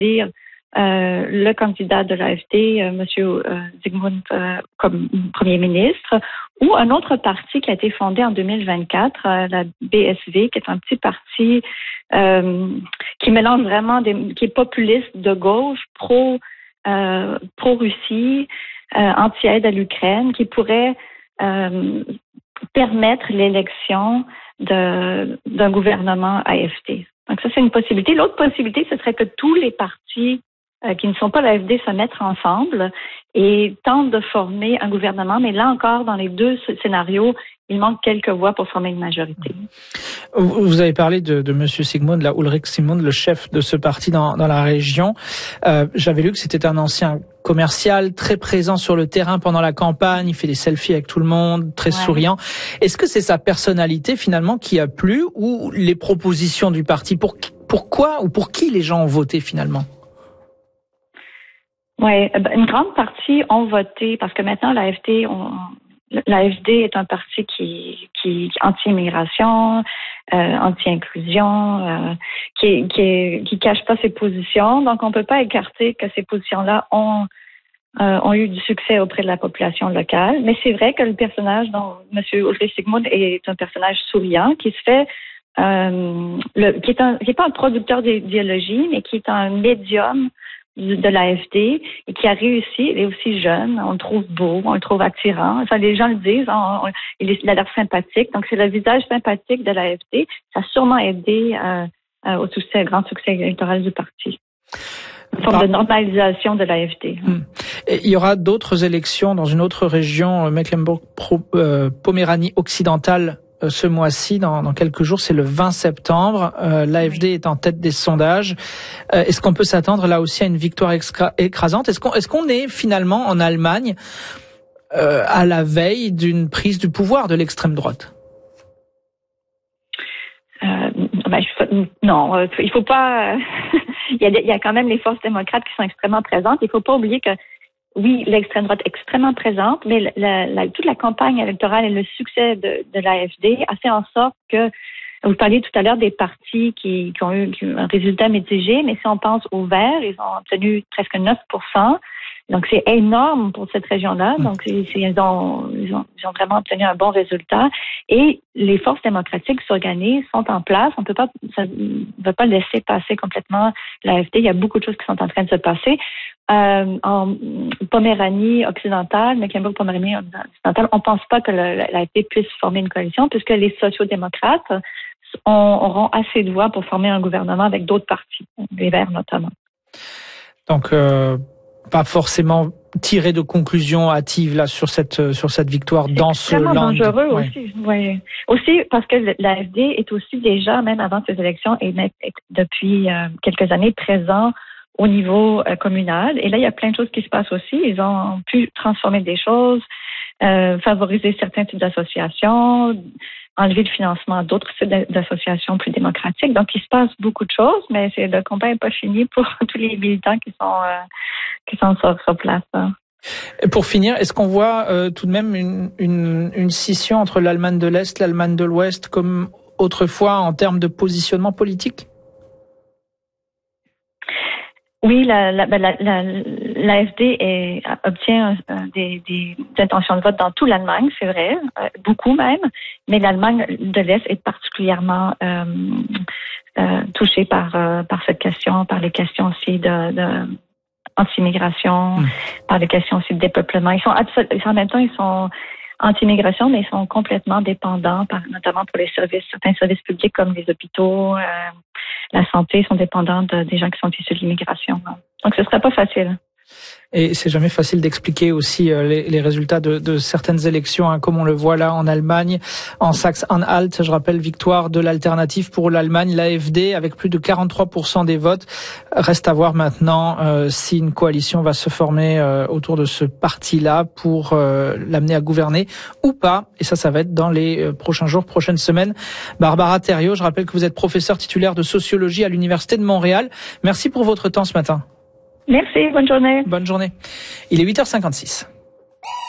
choisir le candidat de l'AfD, M. Zygmunt, comme premier ministre, ou un autre parti qui a été fondé en 2024, la BSV, qui est un petit parti qui mélange vraiment, qui est populiste de gauche, pro-Russie, anti-aide à l'Ukraine, qui pourrait permettre l'élection d'un gouvernement AfD. Donc ça, c'est une possibilité. L'autre possibilité, ce serait que tous les partis qui ne sont pas l'AfD se mettent ensemble et tentent de former un gouvernement. Mais là encore, dans les deux scénarios, il manque quelques voix pour former une majorité. Vous avez parlé de M. Zygmunt, là, Ulrich Zygmunt, le chef de ce parti dans la région. J'avais lu que c'était un ancien commercial, très présent sur le terrain pendant la campagne. Il fait des selfies avec tout le monde, très souriant. Est-ce que c'est sa personnalité, finalement, qui a plu ou les propositions du parti? Pourquoi ou pour qui les gens ont voté, finalement? Oui, une grande partie ont voté parce que maintenant, l'AfD est un parti qui anti-immigration, anti-inclusion, qui cache pas ses positions. Donc, on peut pas écarter que ces positions-là ont eu du succès auprès de la population locale. Mais c'est vrai que le personnage dont M. Ulrich Zygmunt est un personnage souriant qui se fait qui est pas un producteur d'idéologie, mais qui est un médium de l'AfD et qui a réussi. Il est aussi jeune, on le trouve beau, on le trouve attirant. Enfin, les gens le disent, il a l'air sympathique. Donc, c'est le visage sympathique de l'AfD. Ça a sûrement aidé au grand succès électoral du parti. Une forme de normalisation de l'AfD. Il y aura d'autres élections dans une autre région, Mecklembourg-Poméranie occidentale, ce mois-ci, dans quelques jours, c'est le 20 septembre. L'AfD est en tête des sondages. Est-ce qu'on peut s'attendre là aussi à une victoire écrasante? Est-ce qu'on est finalement en Allemagne à la veille d'une prise du pouvoir de l'extrême droite? Non, il faut pas. Il y a quand même les forces démocrates qui sont extrêmement présentes. Il faut pas oublier que oui, l'extrême droite est extrêmement présente, mais toute la campagne électorale et le succès de l'AfD a fait en sorte que, vous parliez tout à l'heure des partis qui ont eu un résultat mitigé, mais si on pense aux Verts, ils ont obtenu presque 9%. Donc, c'est énorme pour cette région-là. Donc, ils ont vraiment obtenu un bon résultat. Et les forces démocratiques s'organisent, sont en place. On ne va pas laisser passer complètement l'AfD. Il y a beaucoup de choses qui sont en train de se passer. En Poméranie occidentale, Mecklembourg-Poméranie occidentale, on ne pense pas que l'AfD puisse former une coalition puisque les sociaux-démocrates auront assez de voix pour former un gouvernement avec d'autres partis, les Verts notamment. Donc, pas forcément tirer de conclusions hâtives là sur cette victoire dans ce land. C'est extrêmement dangereux aussi. Oui. Aussi parce que l'AfD est aussi déjà, même avant ces élections, et depuis quelques années présent au niveau communal. Et là, il y a plein de choses qui se passent aussi. Ils ont pu transformer des choses, favoriser certains types d'associations, enlever le financement d'autres types d'associations plus démocratiques. Donc, il se passe beaucoup de choses, mais le combat n'est pas fini pour tous les militants qui sont sur place. Hein. Pour finir, est-ce qu'on voit tout de même une scission entre l'Allemagne de l'Est, l'Allemagne de l'Ouest, comme autrefois en termes de positionnement politique? Oui, l'AfD obtient des intentions de vote dans toute l'Allemagne, c'est vrai, beaucoup même, mais l'Allemagne de l'Est est particulièrement touchée par cette question, par les questions aussi de anti-immigration, par les questions aussi de dépeuplement. En même temps, ils sont anti-immigration, mais ils sont complètement dépendants, notamment pour certains services publics comme les hôpitaux, la santé, sont dépendants des gens qui sont issus de l'immigration. Donc, ce serait pas facile. Et c'est jamais facile d'expliquer aussi les résultats de certaines élections, hein, comme on le voit là en Allemagne, en Saxe-Anhalt. Je rappelle, victoire de l'alternative pour l'Allemagne, l'AfD, avec plus de 43% des votes. Reste à voir maintenant si une coalition va se former autour de ce parti-là pour l'amener à gouverner ou pas. Et ça va être dans les prochains jours, prochaines semaines. Barbara Thériault, je rappelle que vous êtes professeure titulaire de sociologie à l'Université de Montréal. Merci pour votre temps ce matin. Merci, bonne journée. Bonne journée. Il est 8h56.